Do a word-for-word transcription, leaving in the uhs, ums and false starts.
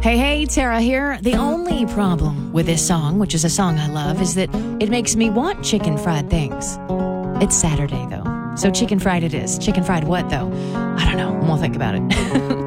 Hey, hey, Tara here. The only problem with this song, which is a song I love, is that it makes me want chicken fried things. It's Saturday, though. So chicken fried it is. Chicken fried what, though? I don't know. We'll think about it.